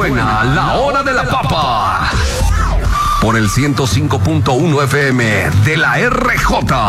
Suena la hora de la papa por el 105.1 FM de la RJ.